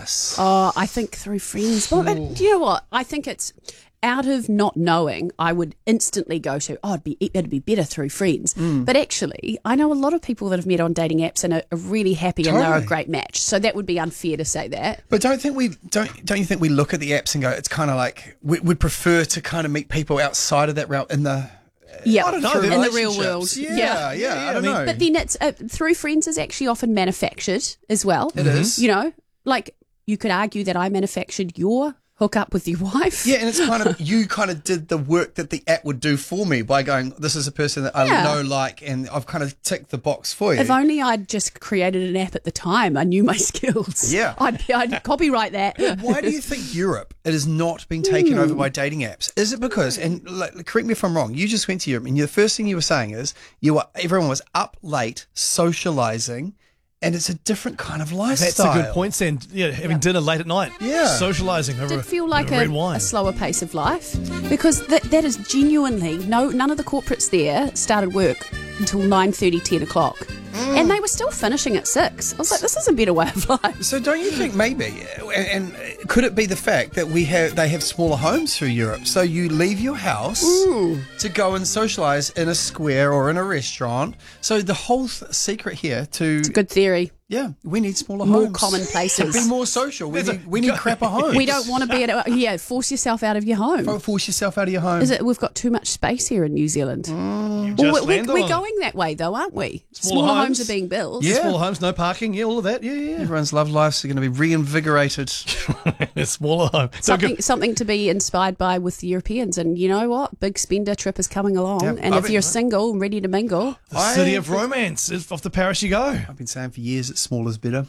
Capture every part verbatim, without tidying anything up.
this? Oh, I think through friends. But, but you know what? I think it's out of not knowing, I would instantly go to, oh, it'd be, it'd be better through friends. Mm. But actually, I know a lot of people that have met on dating apps and are, are really happy totally. and they're a great match. So that would be unfair to say that. But don't think we don't don't you think we look at the apps and go, it's kind of like we would prefer to kind of meet people outside of that route in the yeah, I don't know, in the real world. Yeah, yeah, yeah, yeah I don't I mean, know. But then it's uh, through friends is actually often manufactured as well. It is. You know, like you could argue that I manufactured your hook up with your wife. Yeah, and it's kind of, you kind of did the work that the app would do for me by going, this is a person that I Yeah. know, like, and I've kind of ticked the box for you. If only I'd just created an app at the time, I knew my skills. Yeah. I'd, I'd copyright that. Why do you think Europe, it has not been taken over by dating apps? Is it because, and like, correct me if I'm wrong, you just went to Europe and the first thing you were saying is you were, everyone was up late, socialising, and it's a different kind of lifestyle. That's a good point, Sam. Yeah, having Yeah. dinner late at night. Yeah. Socialising over Did a, feel like over a, red wine. a slower pace of life because that that is genuinely no none of the corporates there started work until nine thirty, ten o'clock, Mm. and they were still finishing at six. I was like, this is a better way of life. So don't you think maybe, and, and could it be the fact that we have they have smaller homes through Europe? So you leave your house Ooh. to go and socialise in a square or in a restaurant. So the whole th- secret here to It's a good theory. yeah, we need smaller More homes. common places. To be more social. We need, we need crapper homes. We don't want to be at a, yeah. Force yourself out of your home. Don't force yourself out of your home. Is it? We've got too much space here in New Zealand. You Well, just we, landed we're on it. going that way, though, aren't we? Smaller Smaller homes. homes are being built. Yeah. Smaller homes, no parking, yeah, all of that. Yeah, yeah, Everyone's love lives are going to be reinvigorated. yeah. Smaller home. So Something, good. something to be inspired by with the Europeans. And you know what? Big spender trip is coming along. Yeah, and I if mean- you're single and ready to mingle, The city I of think- romance. It's off to Paris you go. I've been saying for years that small is better.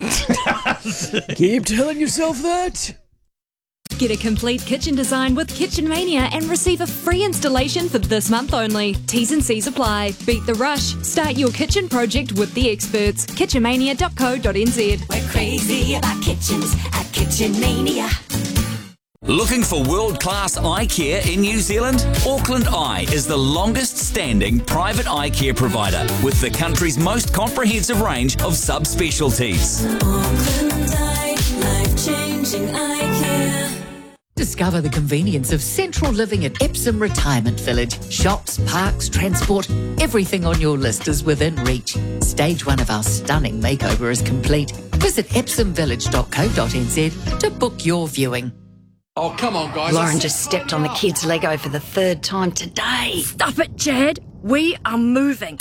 Keep telling yourself that. Get a complete kitchen design with Kitchen Mania and receive a free installation for this month only. T's and C's apply. Beat the rush. Start your kitchen project with the experts. kitchen mania dot co dot n z. We're crazy about kitchens at Kitchen Mania. Looking for world-class eye care in New Zealand? Auckland Eye is the longest-standing private eye care provider with the country's most comprehensive range of subspecialties. Auckland Eye, life-changing eye care. Discover the convenience of central living at Epsom Retirement Village. Shops, parks, transport, everything on your list is within reach. Stage one of our stunning makeover is complete. Visit epsom village dot co dot n z to book your viewing. Oh, come on, guys. Lauren just stepped on the kids' Lego for the third time today. Stop it, Jad. We are moving.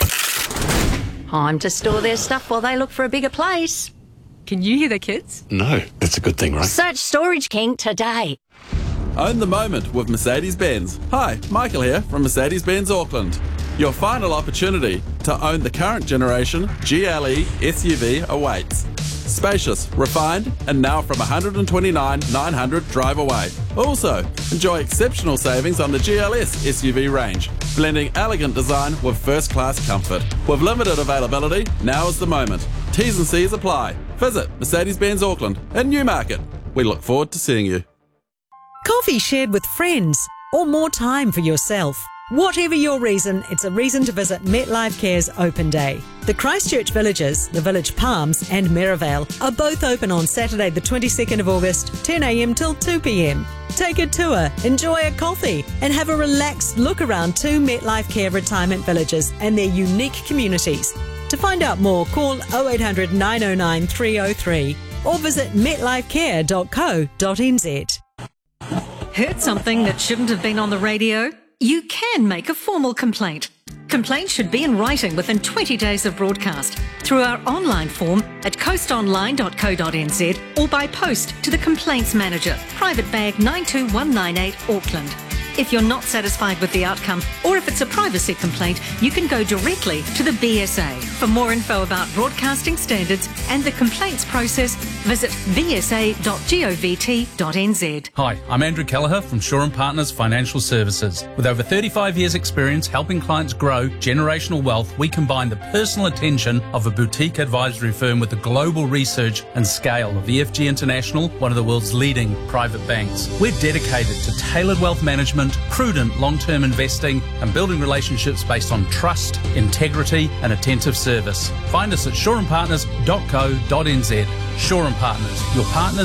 Time to store their stuff while they look for a bigger place. Can you hear the kids? No, that's a good thing, right? Search Storage King today. Own the moment with Mercedes-Benz. Hi, Michael here from Mercedes-Benz Auckland. Your final opportunity to own the current generation G L E S U V awaits. Spacious, refined, and now from one hundred twenty-nine thousand nine hundred drive away. Also, enjoy exceptional savings on the G L S S U V range, blending elegant design with first-class comfort. With limited availability, now is the moment. T's and C's apply. Visit Mercedes-Benz Auckland in Newmarket. We look forward to seeing you. Coffee shared with friends or more time for yourself. Whatever your reason, it's a reason to visit MetLife Care's Open Day. The Christchurch Villages, the Village Palms and Merivale are both open on Saturday the twenty-second of August, ten a m till two p m. Take a tour, enjoy a coffee and have a relaxed look around two MetLife Care retirement villages and their unique communities. To find out more, call oh eight hundred, nine oh nine, three oh three or visit metlife care dot co dot n z. Heard something that shouldn't have been on the radio? You can make a formal complaint. Complaints should be in writing within twenty days of broadcast through our online form at coast online dot co dot n z or by post to the Complaints Manager, Private Bag nine two one nine eight, Auckland. If you're not satisfied with the outcome, or if it's a privacy complaint, you can go directly to the B S A. For more info about broadcasting standards and the complaints process, visit b s a dot govt dot n z. Hi, I'm Andrew Kelleher from Shaw and Partners Financial Services. With over thirty-five years experience helping clients grow generational wealth, we combine the personal attention of a boutique advisory firm with the global research and scale of E F G International, one of the world's leading private banks. We're dedicated to tailored wealth management, prudent long-term investing and building relationships based on trust, integrity and attentive service. Find us at shaw and partners dot co dot n z. Shaw and Partners, your partners